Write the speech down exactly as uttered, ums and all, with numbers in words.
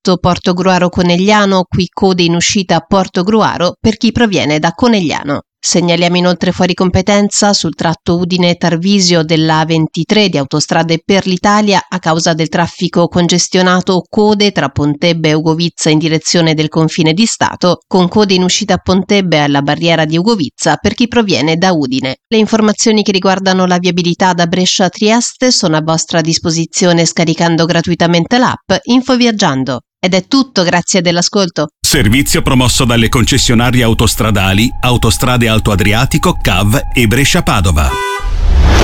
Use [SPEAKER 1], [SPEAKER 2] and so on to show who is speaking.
[SPEAKER 1] tratto Portogruaro Conegliano, qui code in uscita a Portogruaro per chi proviene da Conegliano. Segnaliamo inoltre fuori competenza sul tratto Udine-Tarvisio della A ventitré di Autostrade per l'Italia a causa del traffico congestionato, code tra Pontebbe e Ugovizza in direzione del confine di Stato, con code in uscita a Pontebbe alla barriera di Ugovizza per chi proviene da Udine. Le informazioni che riguardano la viabilità da Brescia a Trieste sono a vostra disposizione scaricando gratuitamente l'app InfoViaggiando. Ed è tutto, grazie dell'ascolto.
[SPEAKER 2] Servizio promosso dalle concessionarie autostradali Autostrade Alto Adriatico, C A V e Brescia Padova.